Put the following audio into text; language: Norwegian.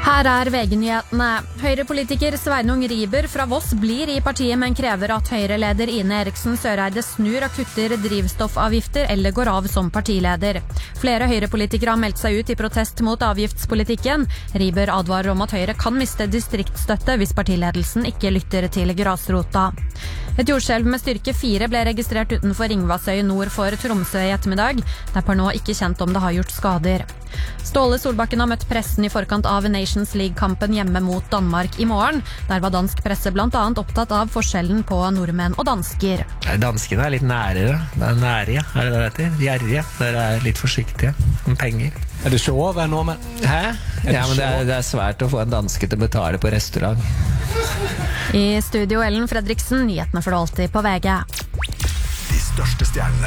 Her VG-nyhetene. Høyre-politiker Sveinung Riber fra Voss blir i partiet, men krever at Høyre-leder Ine Eriksen Søreide snur og kutter drivstoffavgifter eller går av som partileder. Flere Høyre-politikere har meldt seg ut i protest mot avgiftspolitikken. Riber advarer om at Høyre kan miste distriktsstøtte hvis partiledelsen ikke lytter til grasrota. Et jordskjelv med styrke 4 ble registrert utenfor Ringvassøy nord for Tromsø i ettermiddag. Det er per nå ikke kjent om det har gjort skader. Ståle Solbakken har møtt pressen i forkant av Nations League-kampen hjemme mot Danmark i morgen. Der var dansk presse blant annet opptatt av forskjellen på nordmenn og dansker. Danskene er litt nærere. Det er nærige, er det det heter? Gjerrige. Dere er litt forsiktige med penger. Er det så å være nordmenn? Hæ? Ja, men det er svært å få en danske til å betale på restaurant. I studio Ellen Fredriksen, nyhetene for det alltid på VG. De største stjernene